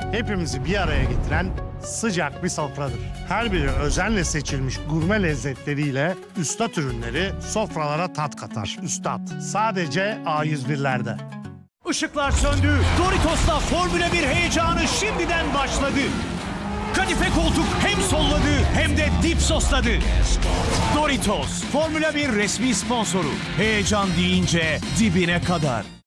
hepimizi bir araya getiren sıcak bir sofradır. Her biri özenle seçilmiş gurme lezzetleriyle üstad ürünleri sofralara tat katar. Üstad sadece A101'lerde. Işıklar söndü. Doritos'la Formula 1 heyecanı şimdiden başladı. Kadife koltuk hem solladı hem de dip sosladı. Doritos, Formula 1 resmi sponsoru. Heyecan deyince dibine kadar.